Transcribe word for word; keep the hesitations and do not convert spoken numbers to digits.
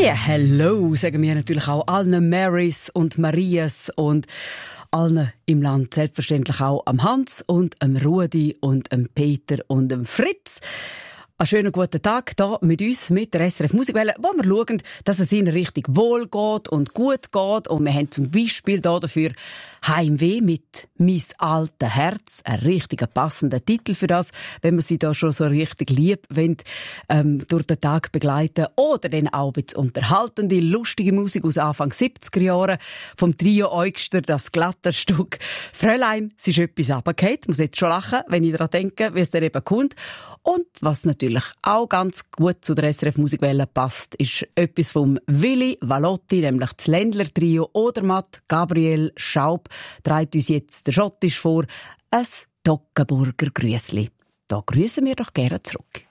Ja, hello, sagen wir natürlich auch allen Marys und Marias und allen im Land, selbstverständlich auch am Hans und am Rudi und am Peter und am Fritz. Einen schönen guten Tag hier mit uns, mit der S R F Musikwelle, wo wir schauen, dass es ihnen richtig wohl geht und gut geht. Und wir haben zum Beispiel hier dafür Heimweh mit «Mein altes Herz», ein richtig passender Titel für das, wenn man sie da schon so richtig lieb wollen, ähm, durch den Tag begleiten. Oder dann auch ein bisschen unterhaltende, lustige Musik aus Anfang siebziger Jahre vom Trio Eugster, das Glatterstück «Fräulein, es ist etwas runtergefallen». Ich muss jetzt schon lachen, wenn ich daran denke, wie es dann eben kommt. Und was natürlich auch ganz gut zu der S R F Musikwelle passt, ist etwas vom Willi Valotti, nämlich das Ländler-Trio Odermatt, Gabriel Schaub, trägt uns jetzt der Schottisch vor, ein Toggenburger Grüßli. Da grüßen wir doch gerne zurück.